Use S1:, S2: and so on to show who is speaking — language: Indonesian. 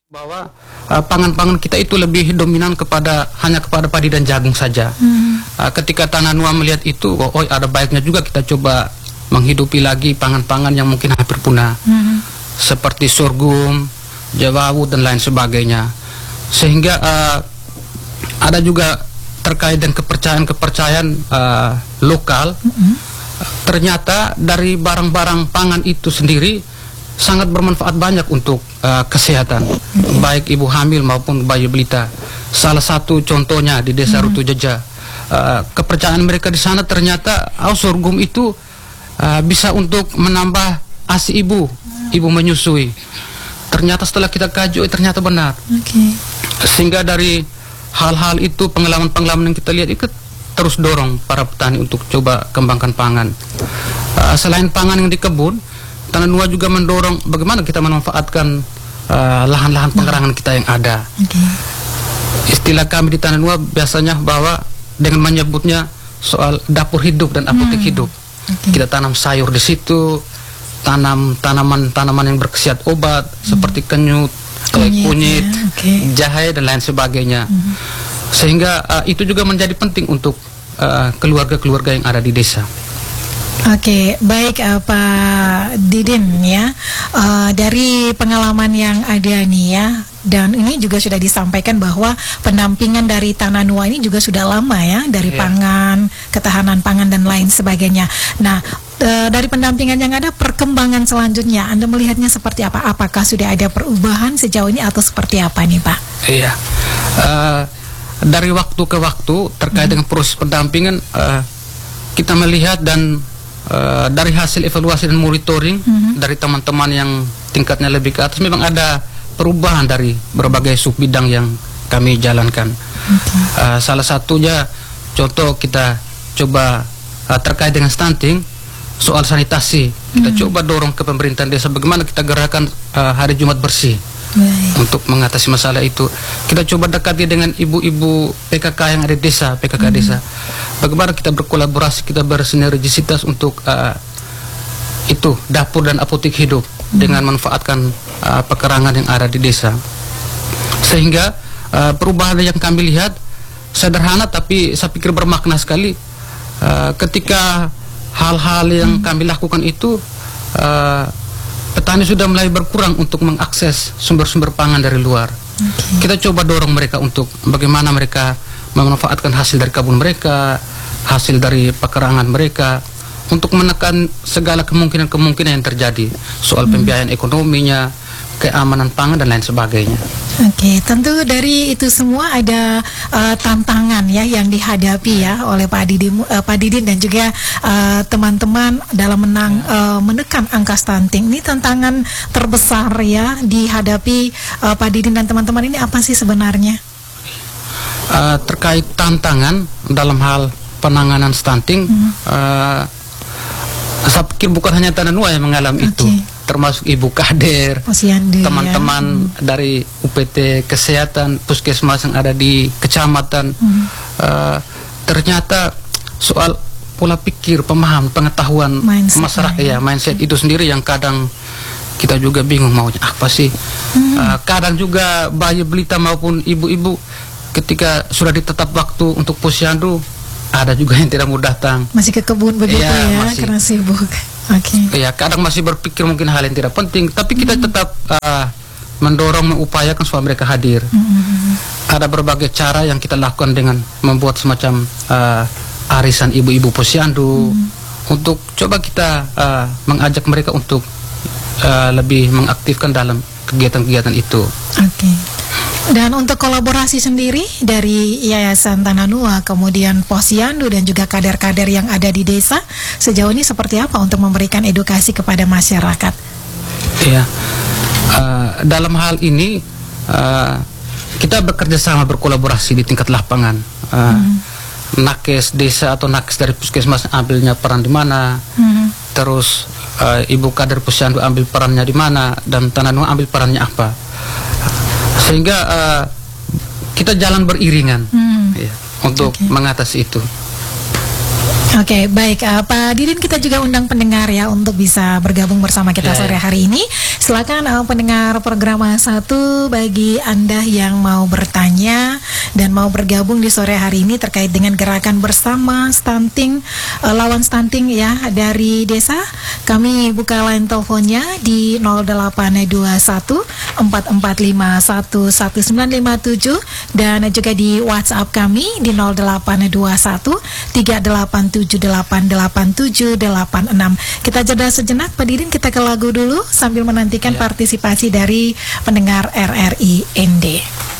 S1: bahwa pangan-pangan kita itu lebih dominan hanya kepada padi dan jagung saja. Ketika Tanah Nuwa melihat itu, ada baiknya juga kita coba menghidupi lagi pangan-pangan yang mungkin hampir punah, seperti sorghum, jawawu dan lain sebagainya. Sehingga ada juga terkait dengan kepercayaan lokal. Ternyata dari barang-barang pangan itu sendiri sangat bermanfaat banyak untuk kesehatan, baik ibu hamil maupun bayi balita. Salah satu contohnya di desa Rutu Jeja, kepercayaan mereka di sana ternyata sorghum itu bisa untuk menambah ASI ibu menyusui. Ternyata setelah kita kaji, ternyata benar. Sehingga dari hal-hal itu, pengalaman-pengalaman yang kita lihat itu terus dorong para petani untuk coba kembangkan pangan. Selain pangan yang di kebun, Tanah Nuwa juga mendorong bagaimana kita memanfaatkan lahan-lahan pengerangan kita yang ada. Istilah kami di Tanah Nuwa biasanya bahwa dengan menyebutnya soal dapur hidup dan apotek hidup. Kita tanam sayur di situ, tanam tanaman yang berkhasiat obat seperti kenyut, kunyit, jahe dan lain sebagainya. Sehingga itu juga menjadi penting untuk keluarga-keluarga yang ada di desa.
S2: Oke, baik Pak Didin ya, dari pengalaman yang ada nih ya, dan ini juga sudah disampaikan bahwa pendampingan dari Tanah Nuwa ini juga sudah lama ya, dari pangan, ketahanan pangan dan lain sebagainya. Nah, dari pendampingan yang ada, perkembangan selanjutnya Anda melihatnya seperti apa? Apakah sudah ada perubahan sejauh ini atau seperti apa nih Pak?
S1: Iya, dari waktu ke waktu terkait dengan proses pendampingan, kita melihat dan dari hasil evaluasi dan monitoring dari teman-teman yang tingkatnya lebih ke atas, memang ada perubahan dari berbagai sub bidang yang kami jalankan. Salah satunya contoh kita coba terkait dengan stunting, soal sanitasi kita coba dorong ke pemerintahan desa bagaimana kita gerakan hari Jumat bersih. Untuk mengatasi masalah itu, kita coba dekati dengan ibu-ibu PKK yang ada di desa, PKK desa. Bagaimana kita berkolaborasi, kita bersinergisitas untuk itu dapur dan apotek hidup dengan manfaatkan pekerangan yang ada di desa. Sehingga perubahan yang kami lihat sederhana tapi saya pikir bermakna sekali. Ketika hal-hal yang kami lakukan itu, petani sudah mulai berkurang untuk mengakses sumber-sumber pangan dari luar. Kita coba dorong mereka untuk bagaimana mereka memanfaatkan hasil dari kebun mereka, hasil dari pekerangan mereka, untuk menekan segala kemungkinan-kemungkinan yang terjadi, soal pembiayaan ekonominya, keamanan pangan dan lain sebagainya.
S2: Oke, tentu dari itu semua ada tantangan ya yang dihadapi ya oleh Pak Didin dan juga teman-teman dalam menekan angka stunting. Ini tantangan terbesar ya dihadapi Pak Didin dan teman-teman ini apa sih sebenarnya? Terkait
S1: tantangan dalam hal penanganan stunting, saya pikir bukan hanya Tanah Nuwa yang mengalami itu, termasuk Ibu Kader, teman-teman dari UPT Kesehatan, puskesmas yang ada di kecamatan. Ternyata soal pola pikir, pengetahuan masyarakat, mindset itu sendiri yang kadang kita juga bingung maunya apa sih. Kadang juga bayi balita maupun ibu-ibu ketika sudah ditetap waktu untuk posyandu, ada juga yang tidak mau datang. Masih ke kebun begitu
S2: karena sibuk.
S1: Kadang masih berpikir mungkin hal yang tidak penting, tapi kita tetap mendorong, mengupayakan supaya mereka hadir. Ada berbagai cara yang kita lakukan dengan membuat semacam arisan ibu-ibu posyandu, untuk coba kita mengajak mereka untuk lebih mengaktifkan dalam kegiatan-kegiatan itu.
S2: Dan untuk kolaborasi sendiri dari Yayasan Tanah Nuwa, kemudian Posyandu dan juga kader-kader yang ada di desa, sejauh ini seperti apa untuk memberikan edukasi kepada masyarakat?
S1: Dalam hal ini kita bekerja sama, berkolaborasi di tingkat lapangan. Nakes desa atau nakes dari puskesmas ambilnya peran di mana, terus ibu kader posyandu ambil perannya di mana, dan Tanah Nuwa ambil perannya apa. Sehingga kita jalan beriringan untuk mengatasi itu.
S2: Oke, baik Pak Didin, kita juga undang pendengar ya untuk bisa bergabung bersama kita sore hari ini. Silakan pendengar program A1, bagi Anda yang mau bertanya dan mau bergabung di sore hari ini terkait dengan gerakan bersama stunting, lawan stunting ya dari desa. Kami buka line teleponnya di 0821 445 11957 dan juga di WhatsApp kami di 0821 387888786. Kita jeda sejenak Pak Didin, kita ke lagu dulu sambil menantikan partisipasi dari pendengar RRI ND.